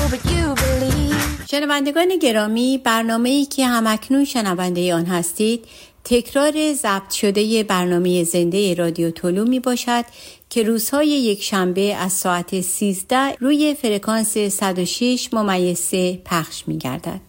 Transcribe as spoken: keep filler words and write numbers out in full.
but you believe. شنوندگان گرامی، برنامه‌ای که همکنون شنونده آن هستید تکرار ضبط شده برنامه زنده رادیو طلوع می باشد که روزهای یک شنبه از ساعت سیزده روی فرکانس صد و شش ممیز سه پخش می گردد.